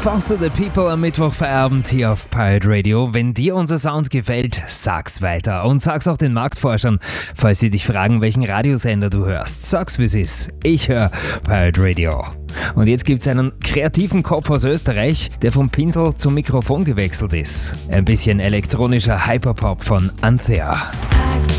Foster the People am Mittwochfeierabend hier auf Pirate Radio. Wenn dir unser Sound gefällt, sag's weiter und sag's auch den Marktforschern, falls sie dich fragen, welchen Radiosender du hörst. Sag's, wie's ist. Ich höre Pirate Radio. Und jetzt gibt's einen kreativen Kopf aus Österreich, der vom Pinsel zum Mikrofon gewechselt ist. Ein bisschen elektronischer Hyperpop von Anthea.